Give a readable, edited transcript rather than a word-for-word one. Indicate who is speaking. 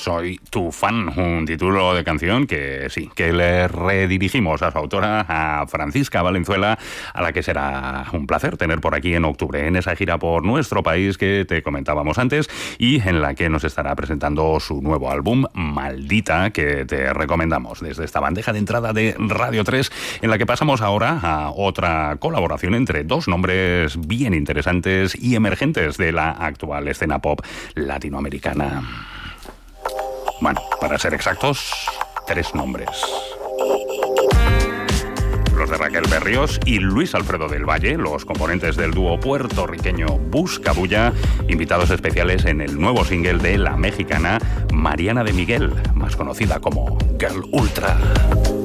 Speaker 1: Soy tu fan, un título de canción que sí, que le redirigimos a su autora, a Francisca Valenzuela, a la que será un placer tener por aquí en octubre, en esa gira por nuestro país que te comentábamos antes y en la que nos estará presentando su nuevo álbum, Maldita, que te recomendamos desde esta bandeja de entrada de Radio 3, en la que pasamos ahora a otra colaboración entre dos nombres bien interesantes y emergentes de la actual escena pop latinoamericana. Bueno, para ser exactos, 3 nombres. Los de Raquel Berríos y Luis Alfredo del Valle, los componentes del dúo puertorriqueño Buscabulla, invitados especiales en el nuevo single de la mexicana Mariana de Miguel, más conocida como Girl Ultra.